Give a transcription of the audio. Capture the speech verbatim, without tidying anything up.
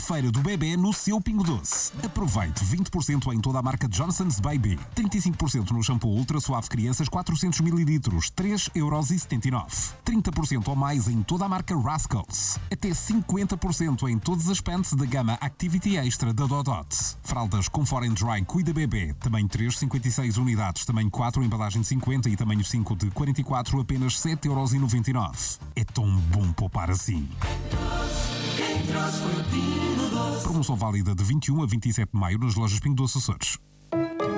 feira do bebê no seu Pingo Doce. Aproveite vinte por cento em toda a marca Johnson's Baby, trinta e cinco por cento no shampoo Ultra Suave Crianças quatrocentos mililitros, três euros e setenta e nove. trinta por cento ou mais em toda a marca Rascals. Até cinquenta por cento em todas as pants da gama Activity Extra da Dodot. Fraldas Comfort and Dry Cuida Bebê, tamanho três, cinquenta e seis unidades, tamanho quatro, embalagem de cinquenta e tamanho cinco de quarenta e quatro, apenas sete euros e noventa e nove. É tão bom poupar assim. Promoção válida de vinte e um a vinte e sete de maio nas lojas Pingo Doce Açores.